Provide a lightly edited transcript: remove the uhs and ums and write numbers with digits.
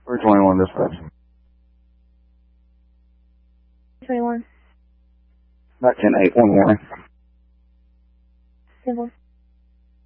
321 dispatch. 21. Back 10-8, one warning. 10-4.